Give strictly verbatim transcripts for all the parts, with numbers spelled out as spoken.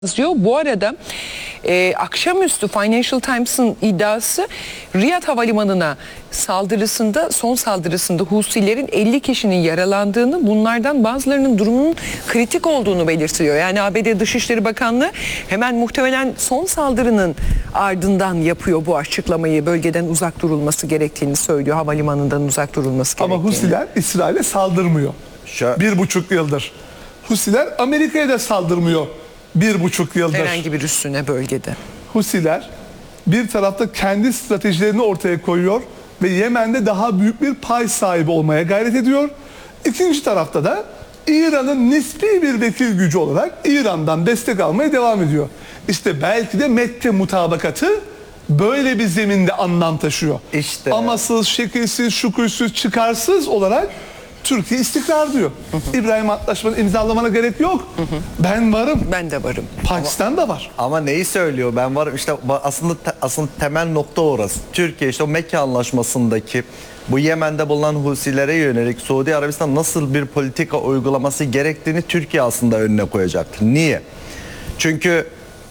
Yazıyor. Bu arada e, akşamüstü Financial Times'ın iddiası Riyad Havalimanı'na saldırısında, son saldırısında Husilerin elli kişinin yaralandığını, bunlardan bazılarının durumunun kritik olduğunu belirtiyor. Yani A B D Dışişleri Bakanlığı hemen muhtemelen son saldırının ardından yapıyor bu açıklamayı. Bölgeden uzak durulması gerektiğini söylüyor. Havalimanından uzak durulması gerektiğini. Ama Husiler İsrail'e saldırmıyor. Şu... Bir buçuk yıldır. Husiler Amerika'ya da saldırmıyor. Bir buçuk yıldır. Herhangi bir üssüne bölgede. Husiler bir tarafta kendi stratejilerini ortaya koyuyor ve Yemen'de daha büyük bir pay sahibi olmaya gayret ediyor. İkinci tarafta da İran'ın nispi bir vekil gücü olarak İran'dan destek almaya devam ediyor. İşte belki de Mekke mutabakatı böyle bir zeminde anlam taşıyor. İşte. Amasız, şekilsiz, şukursuz, çıkarsız olarak Türkiye istikrar diyor. Hı hı. İbrahim Antlaşması'nı imzalamana gerek yok. Hı hı. Ben varım. Ben de varım. Pakistan da var. Ama neyi söylüyor? Ben varım. İşte aslında aslında temel nokta orası. Türkiye işte o Mekke Anlaşması'ndaki bu Yemen'de bulunan Husilere yönelik Suudi Arabistan nasıl bir politika uygulaması gerektiğini Türkiye aslında önüne koyacaktır. Niye? Çünkü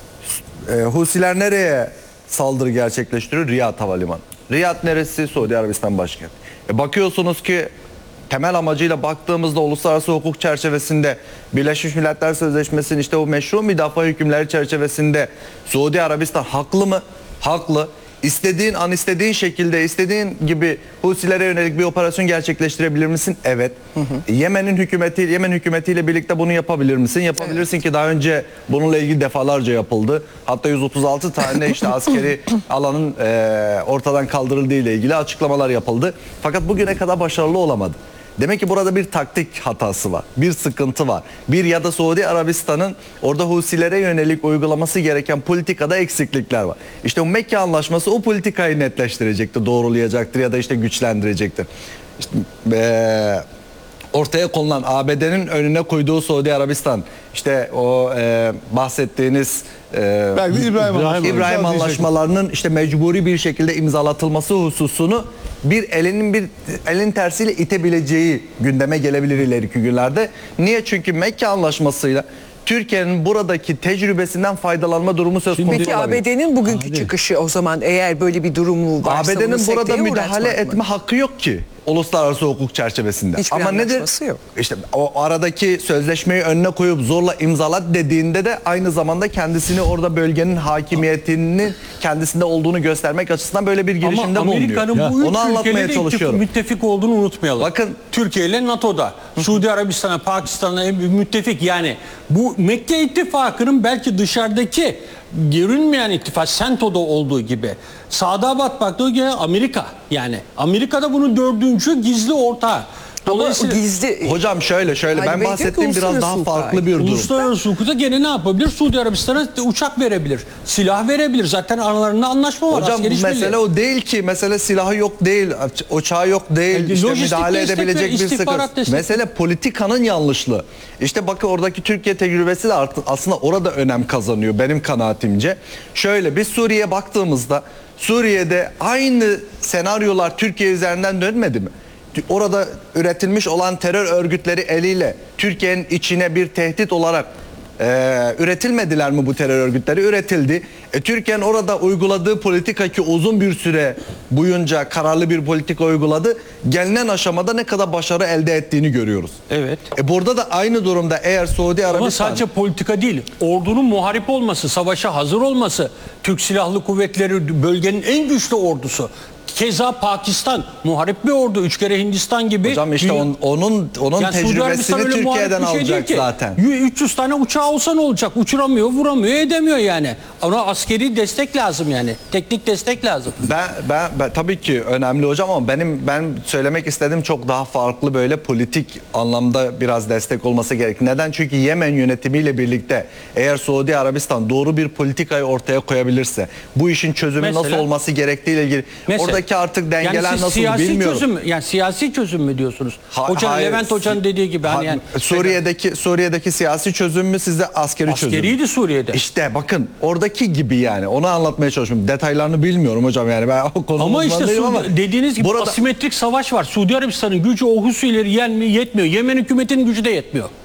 e, Husiler nereye saldırı gerçekleştiriyor? Riyad Havalimanı. Riyad neresi? Suudi Arabistan başkenti. E, bakıyorsunuz ki temel amacıyla baktığımızda uluslararası hukuk çerçevesinde Birleşmiş Milletler Sözleşmesi'nin işte o meşru müdafaa hükümleri çerçevesinde Suudi Arabistan haklı mı? Haklı. İstediğin an istediğin şekilde istediğin gibi Husilere yönelik bir operasyon gerçekleştirebilir misin? Evet. Hı hı. Yemen'in hükümeti Yemen hükümetiyle birlikte bunu yapabilir misin? Yapabilirsin, evet. Ki daha önce bununla ilgili defalarca yapıldı. Hatta yüz otuz altı tane işte askeri alanın e, ortadan kaldırıldığı ile ilgili açıklamalar yapıldı. Fakat bugüne kadar başarılı olamadı. Demek ki burada bir taktik hatası var. Bir sıkıntı var. Bir ya da Suudi Arabistan'ın orada Husilere yönelik uygulaması gereken politikada eksiklikler var. İşte o Mekke Anlaşması o politikayı netleştirecektir, doğrulayacaktır ya da işte güçlendirecektir. İşte, ee, ortaya konulan A B D'nin önüne koyduğu Suudi Arabistan, işte o e, bahsettiğiniz e, Belki İbrahim, İbrahim, İbrahim anlaşmalarının işte mecburi bir şekilde imzalatılması hususunu bir elinin bir elin tersiyle itebileceği gündeme gelebilir ileriki günlerde. Niye? Çünkü Mekke Anlaşması'yla Türkiye'nin buradaki tecrübesinden faydalanma durumu söz konusu. Peki A B D'nin bugünkü Abi. çıkışı o zaman eğer böyle bir durumu varsa A B D'nin burada müdahale etme hakkı yok ki uluslararası hukuk çerçevesinde. Hiçbir ama nedir? Yok. İşte o aradaki sözleşmeyi önüne koyup zorla imzalat dediğinde de aynı zamanda kendisini orada bölgenin hakimiyetinin kendisinde olduğunu göstermek açısından böyle bir girişimde ama bulunuyor. Amerika'nın bu üç Onu anlatmaya çalışıyorum. Müttefik olduğunu unutmayalım. Bakın Türkiye ile NATO'da, Suudi Arabistan'a, Pakistan'a müttefik, yani bu Mekke ittifakının belki dışarıdaki görünmeyen ittifak Sento'da olduğu gibi Sadabat baktığı gibi Amerika, yani Amerika'da bunun dördüncü gizli ortağı. Dolayısıyla gizli. Hocam şöyle şöyle ben bahsettiğim biraz daha farklı bir durum. Uluslararası hukukta gene ne yapabilir? Suudi Arabistan'a uçak verebilir, silah verebilir. Zaten aralarında anlaşma var. Hocam mesele işbirliği. O değil ki. Mesele silahı yok değil, uçağı yok değil. E, işte müdahale edebilecek bir sıkıntı. Mesele politikanın yanlışlığı. İşte bakın oradaki Türkiye tecrübesi de artık aslında orada önem kazanıyor benim kanaatimce. Şöyle biz Suriye'ye baktığımızda Suriye'de aynı senaryolar Türkiye üzerinden dönmedi mi? Orada üretilmiş olan terör örgütleri eliyle Türkiye'nin içine bir tehdit olarak e, üretilmediler mi bu terör örgütleri? Üretildi. E, Türkiye'nin orada uyguladığı politika ki uzun bir süre boyunca kararlı bir politika uyguladı. Gelinen aşamada ne kadar başarı elde ettiğini görüyoruz. Evet. E, burada da aynı durumda eğer Suudi Arabistan... Ama sadece politika değil, ordunun muharip olması, savaşa hazır olması, Türk Silahlı Kuvvetleri bölgenin en güçlü ordusu. Keza Pakistan muharip bir ordu, üç kere Hindistan gibi. Hocam işte on, onun onun yani tecrübesini Türkiye'den şey alacak zaten. üç yüz tane uçağı olsa ne olacak? Uçuramıyor, vuramıyor, edemiyor yani. Ona askeri destek lazım yani. Teknik destek lazım. Ben, ben, ben tabii ki önemli hocam ama benim ben söylemek istediğim çok daha farklı, böyle politik anlamda biraz destek olması gerek. Neden? Çünkü Yemen yönetimiyle birlikte eğer Suudi Arabistan doğru bir politikayı ortaya koyabilirse, bu işin çözümü mesela, nasıl olması gerektiğiyle ilgili mesela, orada artık dengeler yani nasıl bilmiyorum. Çözüm, yani siyasi çözüm mü diyorsunuz? Ha, Hocanın, hayır, Levent Hoca'nın dediği gibi. Hani yani, Suriye'deki Suriye'deki siyasi çözüm mü, sizde askeri çözüm mü? Askeriydi Suriye'de. İşte bakın oradaki gibi yani. Onu anlatmaya çalışıyorum. Detaylarını bilmiyorum hocam yani. Ben o konu ama işte Su ama dediğiniz gibi burada asimetrik savaş var. Suudi Arabistan'ın gücü o Husileri yenmiyor, yetmiyor. Yemen hükümetinin gücü de yetmiyor.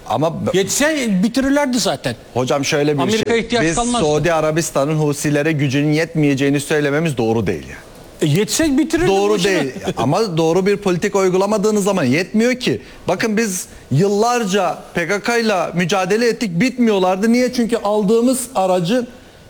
Ama Yetse bitirirlerdi zaten. hocam şöyle bir Amerika'ya şey. ihtiyaç Biz kalmazdı. Suudi Arabistan'ın Husilere gücünün yetmeyeceğini söylememiz doğru değil yani. E, yetsek bitirirdi. Doğru boşuna. değil. Ama doğru bir politika uygulamadığınız zaman yetmiyor ki. Bakın biz yıllarca P K K ile mücadele ettik, bitmiyorlardı. Niye? Çünkü aldığımız aracı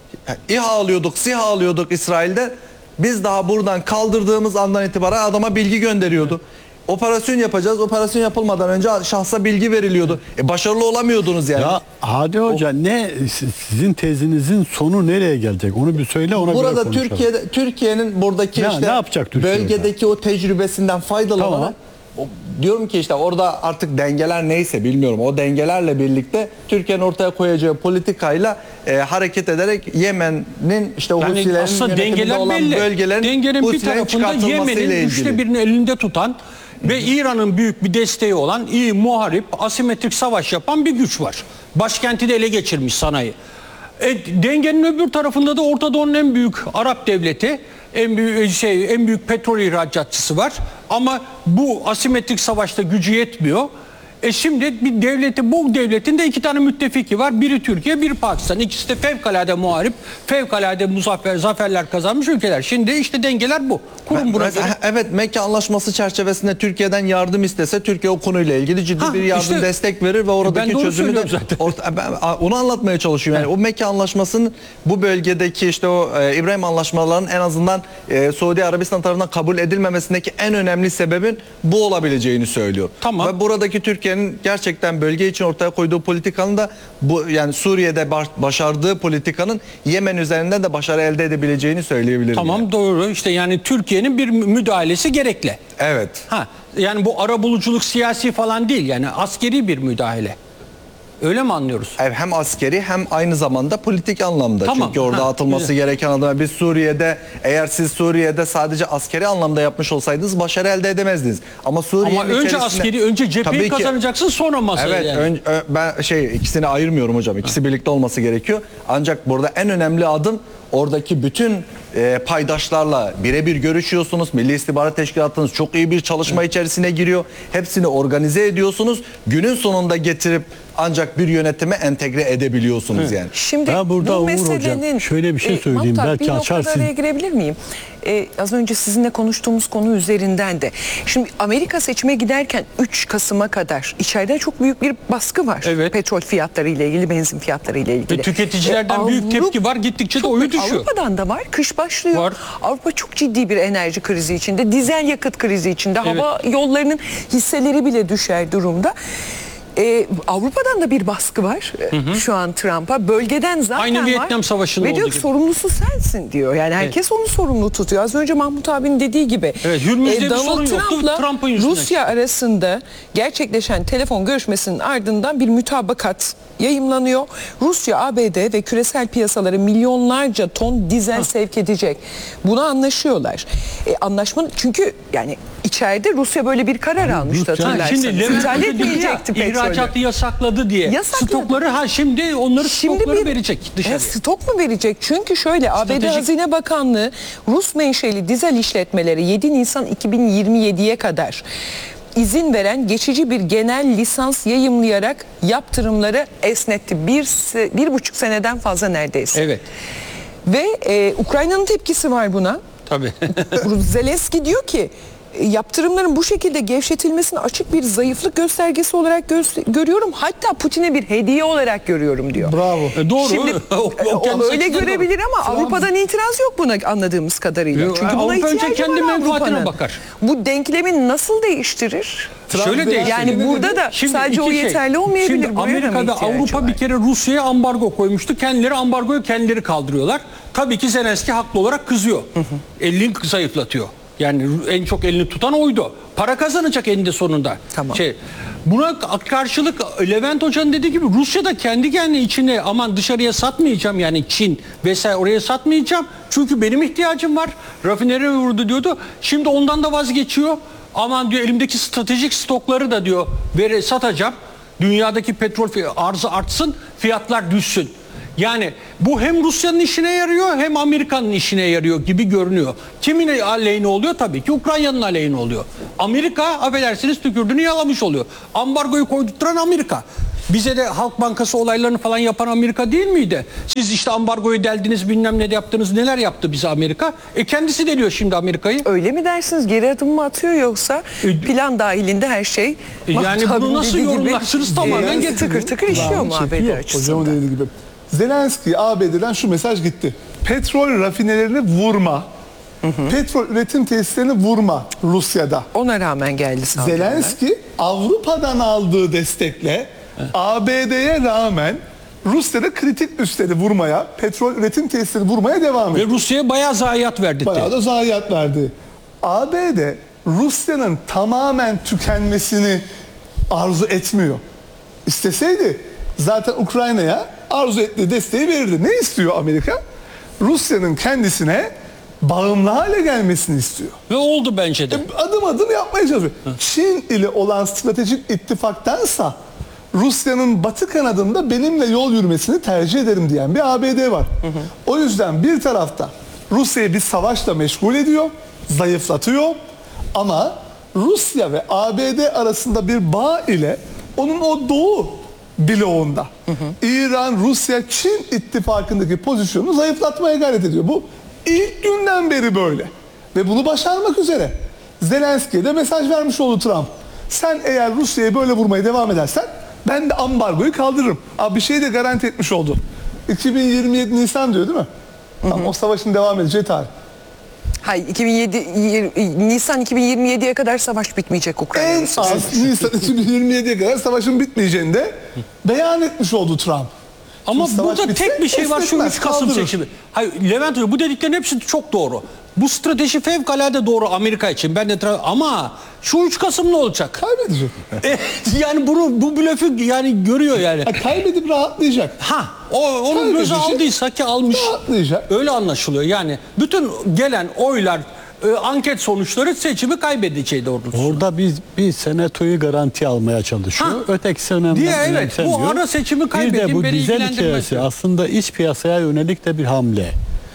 İHA alıyorduk, SİHA alıyorduk İsrail'de. Biz daha buradan kaldırdığımız andan itibaren adama bilgi gönderiyordu. Operasyon yapacağız. Operasyon yapılmadan önce şahsa bilgi veriliyordu. E başarılı olamıyordunuz yani. Ya Hadi Hoca ne sizin tezinizin sonu nereye gelecek? Onu bir söyle, ona göre Burada konuşalım. Türkiye'de Türkiye'nin buradaki Ne- işte ne yapacak Türkiye bölgedeki o tecrübesinden faydalanarak Tamam. o- diyorum ki işte orada artık dengeler neyse bilmiyorum. O dengelerle birlikte Türkiye'nin ortaya koyacağı politikayla e, hareket ederek Yemen'in işte o Yani Husilerin aslında yönetiminde dengeler olan belli. bölgelerin Dengenin bir Husilerin tarafında çıkartılmasıyla Yemen'in üçte ilgili. birini elinde tutan ve İran'ın büyük bir desteği olan iyi muharip, asimetrik savaş yapan bir güç var. Başkenti de ele geçirmiş sanayi. E, dengenin öbür tarafında da Orta Doğu'nun en büyük Arap devleti, en büyük şey, en büyük petrol ihracatçısı var. Ama bu asimetrik savaşta gücü yetmiyor. E şimdi bir devleti, bu devletin de iki tane müttefiki var. Biri Türkiye, biri Pakistan. İkisi de fevkalade muharip, fevkalade muzaffer, zaferler kazanmış ülkeler. Şimdi işte dengeler bu. Kurun buna göre. Evet, Mekke Anlaşması çerçevesinde Türkiye'den yardım istese Türkiye o konuyla ilgili ciddi Ha, bir yardım işte, destek verir ve oradaki ben doğru çözümü de söylüyorum zaten. orta- ben onu anlatmaya çalışıyorum. Yani o Mekke Anlaşması'nın bu bölgedeki işte o e, İbrahim Anlaşmalarının en azından e, Suudi Arabistan tarafından kabul edilmemesindeki en önemli sebebin bu olabileceğini söylüyor. Tamam. Ve buradaki Türkiye'nin gerçekten bölge için ortaya koyduğu politikanın da bu, yani Suriye'de baş- başardığı politikanın Yemen üzerinden de başarı elde edebileceğini söyleyebilirim. Tamam yani. doğru. İşte yani Türkiye'nin bir müdahalesi gerekli. Evet. Ha, yani bu arabuluculuk siyasi falan değil, yani askeri bir müdahale. Öyle mi anlıyoruz? Evet, hem askeri hem aynı zamanda politik anlamda. Tamam. Çünkü orada Ha, atılması güzel. gereken adımlar. Biz Suriye'de, eğer siz Suriye'de sadece askeri anlamda yapmış olsaydınız başarı elde edemezdiniz. Ama Suriye'nin Ama önce içerisinde- askeri, önce cepheyi Tabii ki- kazanacaksın, sonra masaya. Evet, yani. ön- ö- ben şey ikisini ayırmıyorum hocam. İkisi birlikte olması gerekiyor. Ancak burada en önemli adım oradaki bütün e, paydaşlarla birebir görüşüyorsunuz. Milli İstihbarat Teşkilatınız çok iyi bir çalışma içerisine giriyor. Hepsini organize ediyorsunuz. Günün sonunda getirip ancak bir yönetime entegre edebiliyorsunuz yani. Şimdi Ben burada bu Uğur Hocam, meselenin şöyle bir şey söyleyeyim, Mahmut abi, belki bir noktada açarsın. araya girebilir miyim? Ee, az önce sizinle konuştuğumuz konu üzerinden de. Şimdi Amerika seçime giderken üç Kasım'a kadar içeride çok büyük bir baskı var. Evet. Petrol fiyatları ile ilgili, benzin fiyatları ile ilgili. Ve tüketicilerden Ee, büyük Avrupa- tepki var. Gittikçe de çok oyu büyük- düşüyor. Avrupa'dan da var. Kış başlıyor. Var. Avrupa çok ciddi bir enerji krizi içinde. Dizel yakıt krizi içinde. Evet. Hava yollarının hisseleri bile düşer durumda. Ee, Avrupa'dan da bir baskı var e, şu an Trump'a. Bölgeden zaten Aynı var. Vietnam Savaşı'nda Ve diyor olduğu ki gibi. sorumlusu sensin diyor. Yani herkes onu sorumlu tutuyor. Az önce Mahmut abinin dediği gibi. Evet, Hürmüz'de bir Donald sorun yoktu, Trump'la Trump'ın yüzünden Rusya arasında gerçekleşen telefon görüşmesinin ardından bir mütabakat yayımlanıyor. Rusya, A B D ve küresel piyasalara milyonlarca ton dizel sevk edecek. Buna anlaşıyorlar. E, anlaşma çünkü yani içeride Rusya böyle bir karar almıştı Rusya- Ha, hatırlarsanız. şimdi Levent İthal Hoca dedi ya, etmeyecekti petrolü. ihracatı yasakladı diye. Yasakladı. Stokları ha şimdi onları Şimdi stokları bir- verecek dışarıya. E, stok mu verecek? Çünkü şöyle A B D Stratejik- Hazine Bakanlığı Rus menşeli dizel işletmeleri yedi Nisan iki bin yirmi yediye kadar izin veren geçici bir genel lisans yayımlayarak yaptırımları esnetti. Bir, se- bir buçuk seneden fazla neredeyse. Evet. Ve e, Ukrayna'nın tepkisi var buna. Tabii. Zelenski diyor ki e, yaptırımların bu şekilde gevşetilmesini açık bir zayıflık göstergesi olarak göz- görüyorum. Hatta Putin'e bir hediye olarak görüyorum diyor. Bravo. E, Doğru. Şimdi O- o o kendisi öyle açısından görebilir ama Avrupa'dan itiraz yok buna anladığımız kadarıyla. Yok, Çünkü buna Avrupa önce ihtiyacı kendi var menfaatine Avrupa'nın. bakar. Bu denklemi nasıl değiştirir? Trump Şöyle biraz- değil. Yani burada da Şimdi sadece o iki şey. yeterli olmayabilir. Şimdi Buraya da mı Amerika ve ihtiyacı Avrupa var? bir kere Rusya'ya ambargo koymuştu. Kendileri ambargoyu kendileri kaldırıyorlar. Tabii ki Zelenski haklı olarak kızıyor. Elini zayıflatıyor. Yani en çok elini tutan oydu. Para kazanacak eninde sonunda. Tamam. Şey, buna karşılık Levent Hoca'nın dediği gibi Rusya da kendi kendi içine aman dışarıya satmayacağım, yani Çin vesaire oraya satmayacağım. Çünkü benim ihtiyacım var. Rafineri vurdu diyordu. Şimdi ondan da vazgeçiyor. Aman diyor elimdeki stratejik stokları da diyor vere satacağım. Dünyadaki petrol fi- arzı artsın, fiyatlar düşsün. Yani bu hem Rusya'nın işine yarıyor hem Amerika'nın işine yarıyor gibi görünüyor. Kimin aleyhine oluyor? Tabii ki Ukrayna'nın aleyhine oluyor. Amerika affedersiniz tükürdüğünü yalamış oluyor. Ambargoyu koydurtturan Amerika. Bize de Halk Bankası olaylarını falan yapan Amerika değil miydi? Siz işte ambargoyu deldiniz, bilmem ne de yaptınız, neler yaptı bize Amerika? E kendisi deliyor şimdi Amerika'yı. Öyle mi dersiniz? Geri adım mı atıyor yoksa E, plan dahilinde her şey E, yani Mahmut bunu abinin nasıl dediği gibi, yorumlarsınız? Tamamen e, getir- tıkır tıkır işliyor mu A B D Hocamın açısından? dediği gibi. Zelenski A B D'den şu mesaj gitti. Petrol rafinelerini vurma. Petrol üretim tesislerini vurma Rusya'da. Ona rağmen geldi saldırılar. Zelenski Avrupa'dan aldığı destekle A B D'ye rağmen Rusya'da kritik üsleri vurmaya, petrol üretim tesisleri vurmaya devam Ve etti. Rusya'ya bayağı zayiat verdirtti. Bayağı da zayiat verdi. A B D Rusya'nın tamamen tükenmesini arzu etmiyor. İsteseydi zaten Ukrayna'ya arzu ettiği desteği verirdi. Ne istiyor Amerika? Rusya'nın kendisine bağımlı hale gelmesini istiyor. Ve oldu bence de. Adım adım yapmaya çalışıyor. Çin ile olan stratejik ittifaktansa Rusya'nın batı kanadında benimle yol yürümesini tercih ederim diyen bir A B D var. O yüzden bir tarafta Rusya'yı bir savaşla meşgul ediyor, zayıflatıyor ama Rusya ve A B D arasında bir bağ ile onun o doğu bloğunda İran, Rusya, Çin ittifakındaki pozisyonunu zayıflatmaya gayret ediyor. Bu ilk günden beri böyle. Ve bunu başarmak üzere. Zelenski'ye de mesaj vermiş oldu Trump. Sen eğer Rusya'ya böyle vurmaya devam edersen ben de ambargoyu kaldırırım. Abi bir şey de garanti etmiş oldu. iki bin yirmi yedi Nisan diyor değil mi? Tamam, o savaşın devam edeceği tarih. Hayır, iki bin yedi yir- Nisan iki bin yirmi yediye kadar savaş bitmeyecek Ukrayna. En Rusya. az Nisan iki bin yirmi yediye kadar savaşın bitmeyeceğini de beyan etmiş oldu Trump. Ama Şimdi savaş burada bitse tek bir şey var, şu esnetmez, üç Kasım kaldırır. seçimi. Hayır Levent Hoca, bu dediklerin hepsi çok doğru. Bu strateji fevkalade doğru Amerika için. Ben de tra- ama şu üç Kasım ne olacak? Kaybedecek. E, yani bunu bu blöfü yani görüyor yani. Ha, kaybedip rahatlayacak. Ha, o onun Kaybedecek, göze aldıysa ki almış. rahatlayacak. Öyle anlaşılıyor. Yani bütün gelen oylar, e, anket sonuçları seçimi kaybedeceği doğrultusunda. Orada biz bir senatoyu garanti almaya çalışıyor. Ha. Ötekisi önemli. Diye, evet, önemsemiyor. bu ara seçimi kaybedeyim, Bir de bu beni dizel ilgilendirmez hikayesi diyor. aslında iç piyasaya yönelik de bir hamle.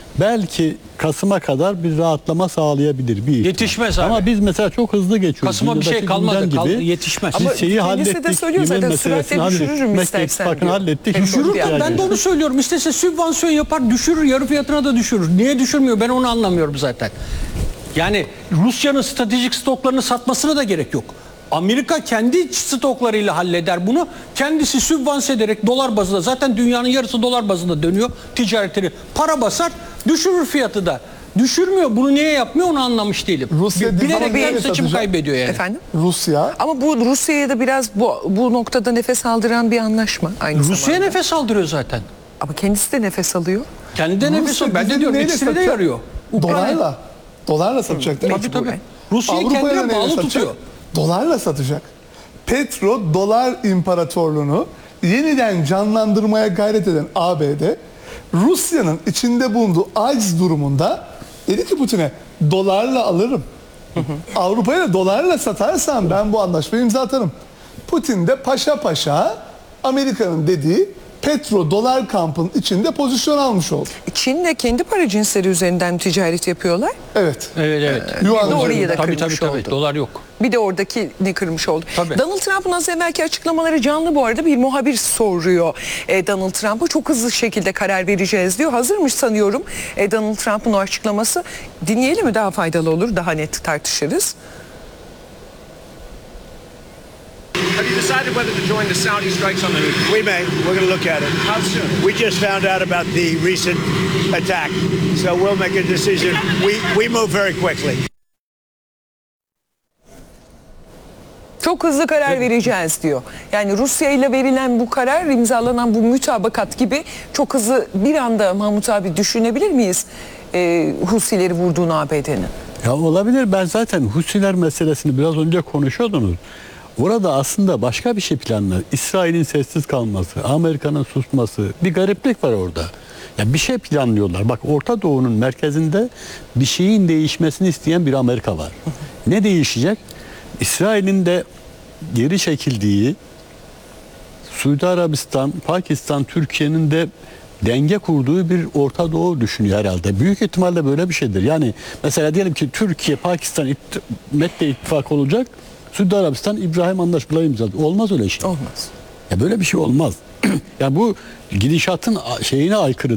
Belki Kasım'a kadar bir rahatlama sağlayabilir. Bir ihtimal. Yetişmez abi. Ama biz mesela çok hızlı geçiyoruz. Kasım'a bir şey Yıldaki kalmadı, gündem kal- gibi. yetişmez. Biz Ama şeyi kendisi de hallettik. söylüyor güven zaten, meselesini süratle hallettik. düşürürüm Meslek istersen ittifakını diyor. hallettik. Petrol Düşürür fiyatı. Ben de onu söylüyorum. İstese sübvansiyon yapar, düşürür, yarı fiyatına da düşürür. Niye düşürmüyor? Ben onu anlamıyorum zaten. Yani Rusya'nın stratejik stoklarını satmasına da gerek yok. Amerika kendi iç stoklarıyla halleder bunu. Kendisi sübvanse ederek dolar bazında, zaten dünyanın yarısı dolar bazında dönüyor ticaretini. Para basar, düşürür fiyatı da. Düşürmüyor. Bunu niye yapmıyor onu anlamış değilim. Rusya Bi- Bilerek dizayı bir seçim satacak. kaybediyor yani. Efendim? Rusya Ama bu Rusya'ya da biraz bu, bu noktada nefes aldıran bir anlaşma aynı Rusya'ya zamanda. nefes aldırıyor zaten. Ama kendisi de nefes alıyor. Kendi de nefes Rusya alıyor. Ben de bizi diyorum neyle ikisine de satacak? yarıyor. Dolarla. Dolarla satacak değil mi? Tabii tabii. Mecburen. Rusya'yı Avrupa'ya da kendine neyle bağlı satacak? tutuyor. Dolarla satacak. Petro dolar imparatorluğunu yeniden canlandırmaya gayret eden A B D Rusya'nın içinde bulunduğu aciz durumunda dedi ki Putin'e dolarla alırım. Avrupa'ya da dolarla satarsan ben bu anlaşmayı imza atarım. Putin de paşa paşa Amerika'nın dediği petro dolar kampının içinde pozisyon almış oldu. Çin'le kendi para cinsleri üzerinden ticaret yapıyorlar. Evet. Evet evet. Yuan Doğruyu üzerinden. da Tabii tabii kırmış tabii. oldu. Dolar yok. Bir de oradaki ne kırmış oldu. Tabii. Donald Trump'ın az evvelki açıklamaları canlı bu arada. Bir muhabir soruyor e, Donald Trump'a. Çok hızlı şekilde karar vereceğiz diyor. Hazırmış sanıyorum e, Donald Trump'ın o açıklaması. Dinleyelim mi, daha faydalı olur. Daha net tartışırız. Have you decided whether to join the Saudi strikes on the Houthis? We may. We're going to look at it. How soon? We just found out about the recent attack, so we'll make a decision. We we move very quickly. Çok hızlı karar vereceğiz diyor. Yani Rusya ile verilen bu karar, imzalanan bu mütabakat gibi çok hızlı bir anda Mahmut abi düşünebilir miyiz e, Husileri vurduğunu A B D'nin? Ya olabilir. Ben zaten Husiler meselesini biraz önce konuşuyordunuz. Orada aslında başka bir şey planlar. İsrail'in sessiz kalması, Amerika'nın susması, bir gariplik var orada. Ya bir şey planlıyorlar. Bak Orta Doğu'nun merkezinde bir şeyin değişmesini isteyen bir Amerika var. Ne değişecek? İsrail'in de geri çekildiği, Suudi Arabistan, Pakistan, Türkiye'nin de denge kurduğu bir Orta Doğu düşünüyor herhalde. Büyük ihtimalle böyle bir şeydir. Yani mesela diyelim ki Türkiye, Pakistan Mekke ittifak olacak. Suudi Arabistan İbrahim Anlaşmaları imzaladı. Olmaz öyle şey. Olmaz. Ya böyle bir şey olmaz. Ya bu gidişatın şeyine aykırı.